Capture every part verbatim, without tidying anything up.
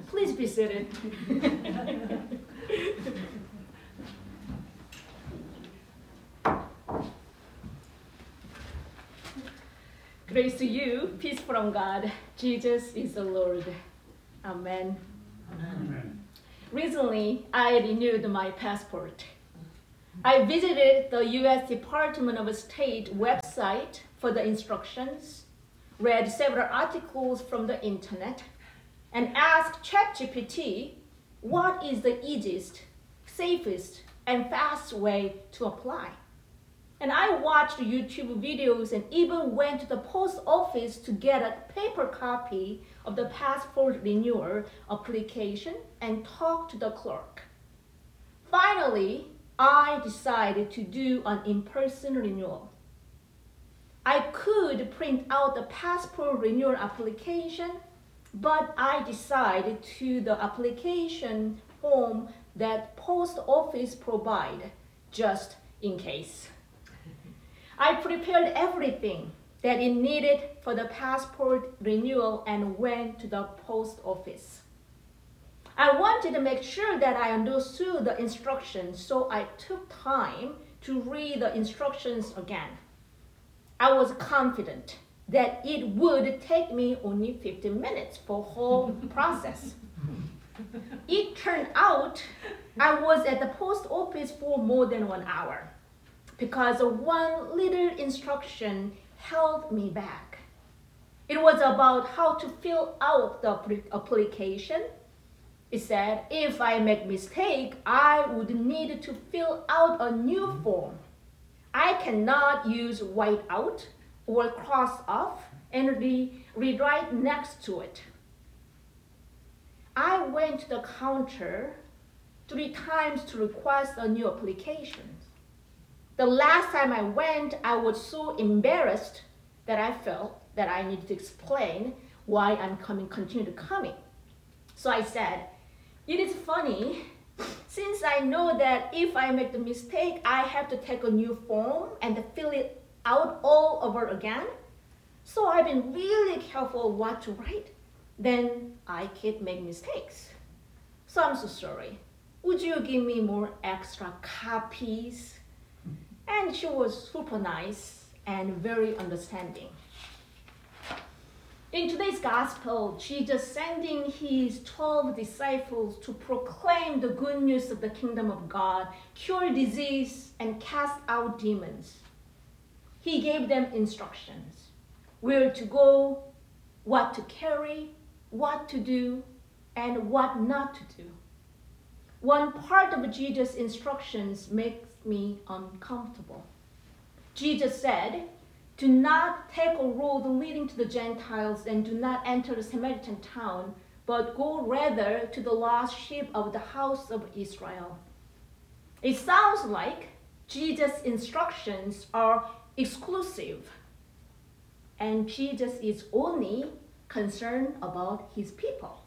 Please be seated. Grace to you, peace from God. Jesus is the Lord. Amen. Amen. Recently, I renewed my passport. I visited the U S Department of State website for the instructions, read several articles from the internet, and asked ChatGPT what is the easiest, safest, and fast way to apply. And I watched YouTube videos and even went to the post office to get a paper copy of the passport renewal application and talk to the clerk. Finally, I decided to do an in-person renewal. I could print out the passport renewal application, but I decided to the application form that post office provide, just in case. I prepared everything that it needed for the passport renewal and went to the post office. I wanted to make sure that I understood the instructions, so I took time to read the instructions again. I was confident that it would take me only fifteen minutes for the whole process. It turned out I was at the post office for more than one hour because one little instruction held me back. It was about how to fill out the application. It said if I make mistake, I would need to fill out a new form. I cannot use white out or cross off and re- rewrite next to it. I went to the counter three times to request a new application. The last time I went, I was so embarrassed that I felt that I needed to explain why I'm coming, continue to coming. So I said, it is funny, since I know that if I make the mistake, I have to take a new form and fill it out all over again. So I've been really careful what to write. Then I keep making mistakes. So I'm so sorry. Would you give me more extra copies? And she was super nice and very understanding. In today's gospel, Jesus sending his twelve disciples to proclaim the good news of the kingdom of God, cure disease, and cast out demons. He gave them instructions, where to go, what to carry, what to do, and what not to do. One part of Jesus' instructions makes me uncomfortable. Jesus said, do not take a road leading to the Gentiles and do not enter the Samaritan town, but go rather to the lost sheep of the house of Israel. It sounds like Jesus' instructions are exclusive, and Jesus is only concerned about his people.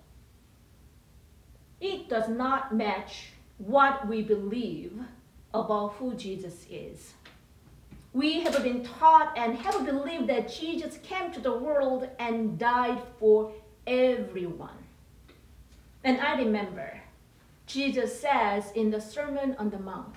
It does not match what we believe about who Jesus is. We have been taught and have believed that Jesus came to the world and died for everyone. And I remember Jesus says in the Sermon on the Mount,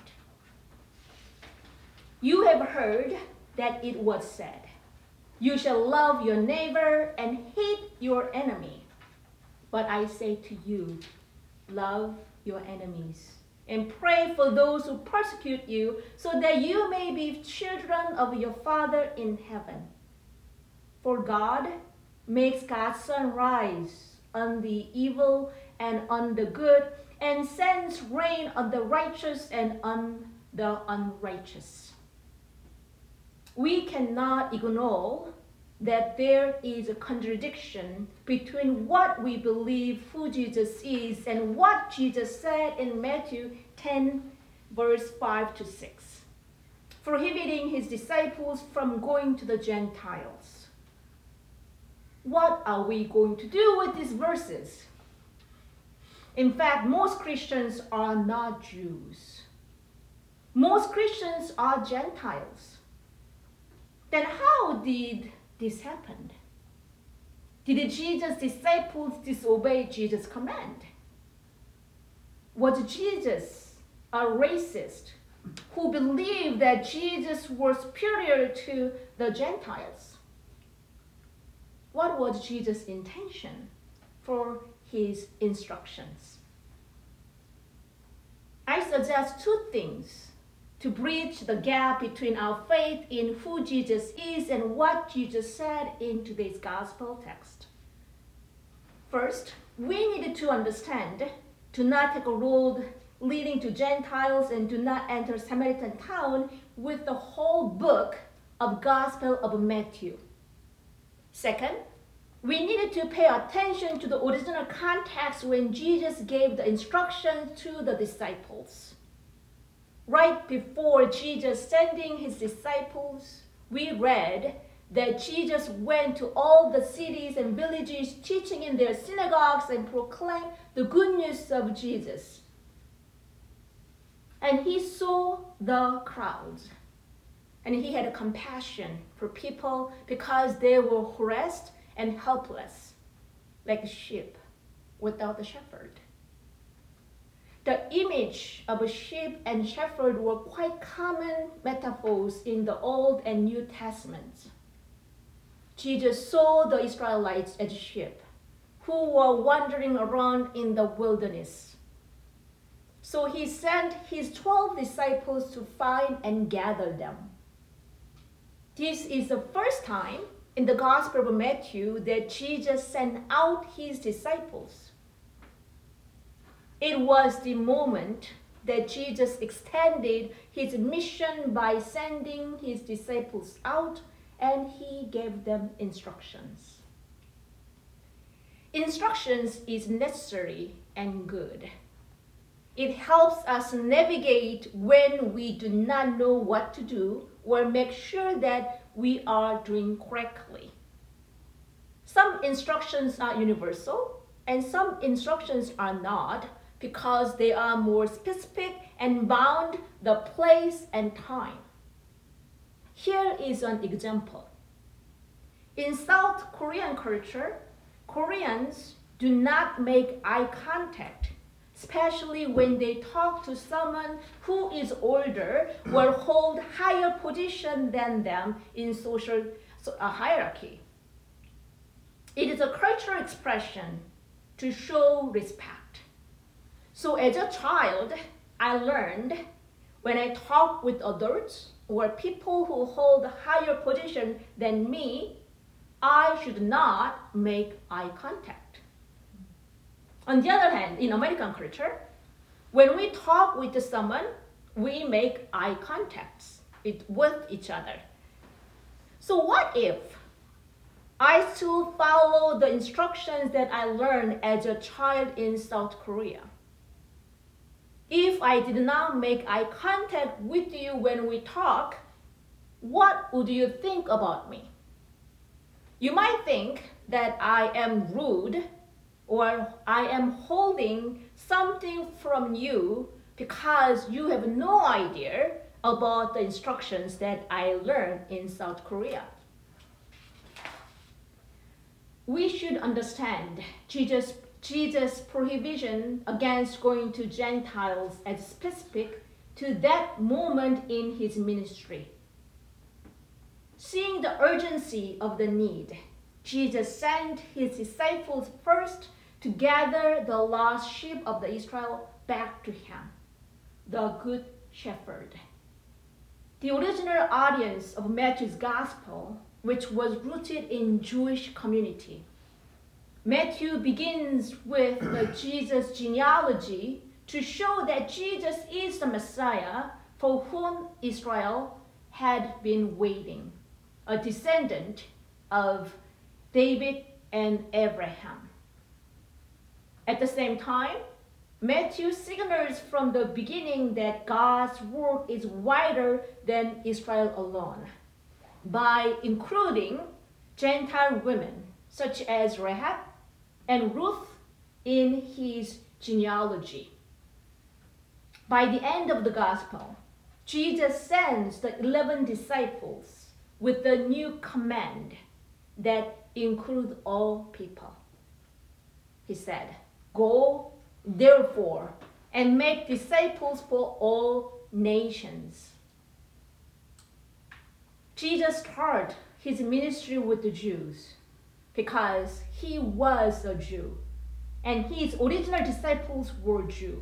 you have heard that it was said, you shall love your neighbor and hate your enemy. But I say to you, love your enemies and pray for those who persecute you, so that you may be children of your Father in heaven. For God makes God's sun rise on the evil and on the good, and sends rain on the righteous and on the unrighteous. We cannot ignore that there is a contradiction between what we believe who Jesus is and what Jesus said in Matthew ten, verse five to six, prohibiting his disciples from going to the Gentiles. What are we going to do with these verses? In fact, most Christians are not Jews. Most Christians are Gentiles. Then how did this happen? Did Jesus' disciples disobey Jesus' command? Was Jesus a racist who believed that Jesus was superior to the Gentiles? What was Jesus' intention for his instructions? I suggest two things to bridge the gap between our faith in who Jesus is and what Jesus said in today's gospel text. First, we need to understand to not take a road leading to Gentiles and do not enter Samaritan town with the whole book of Gospel of Matthew. Second, we needed to pay attention to the original context when Jesus gave the instructions to the disciples. Right before Jesus sending his disciples, we read that Jesus went to all the cities and villages, teaching in their synagogues and proclaimed the good news of Jesus. And he saw the crowds, and he had compassion for people because they were harassed and helpless, like sheep without a shepherd. The image of a sheep and shepherd were quite common metaphors in the Old and New Testaments. Jesus saw the Israelites as sheep who were wandering around in the wilderness. So he sent his twelve disciples to find and gather them. This is the first time in the Gospel of Matthew that Jesus sent out his disciples. It was the moment that Jesus extended his mission by sending his disciples out, and he gave them instructions. Instructions is necessary and good. It helps us navigate when we do not know what to do or make sure that we are doing correctly. Some instructions are universal and some instructions are not, because they are more specific and bound the place and time. Here is an example. In South Korean culture, Koreans do not make eye contact, especially when they talk to someone who is older or hold higher position than them in social hierarchy. It is a cultural expression to show respect. So as a child, I learned when I talk with adults or people who hold a higher position than me, I should not make eye contact. On the other hand, in American culture, when we talk with someone, we make eye contacts with each other. So what if I still follow the instructions that I learned as a child in South Korea? If I did not make eye contact with you when we talk, what would you think about me? You might think that I am rude or I am holding something from you because you have no idea about the instructions that I learned in South Korea. We should understand Jesus' Jesus' prohibition against going to Gentiles as specific to that moment in his ministry. Seeing the urgency of the need, Jesus sent his disciples first to gather the lost sheep of the Israel back to him, the Good Shepherd. The original audience of Matthew's Gospel, which was rooted in Jewish community. Matthew begins with the Jesus genealogy to show that Jesus is the Messiah for whom Israel had been waiting, a descendant of David and Abraham. At the same time, Matthew signals from the beginning that God's work is wider than Israel alone, by including Gentile women such as Rahab and Ruth in his genealogy. By the end of the gospel, Jesus sends the eleven disciples with the new command that include all people. He said, "Go, therefore, and make disciples for all nations." Jesus started his ministry with the Jews because he was a Jew, and his original disciples were Jews.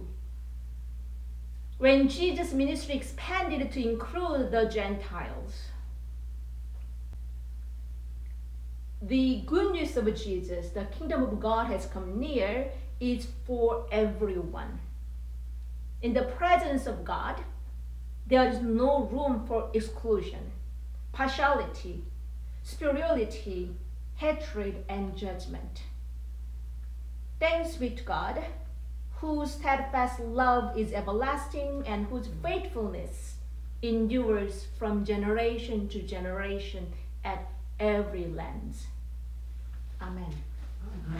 When Jesus' ministry expanded to include the Gentiles, the good news of Jesus, the kingdom of God has come near, is for everyone. In the presence of God, there is no room for exclusion, partiality, superiority, hatred, and judgment. Thanks be to God, whose steadfast love is everlasting and whose faithfulness endures from generation to generation at every land. Amen.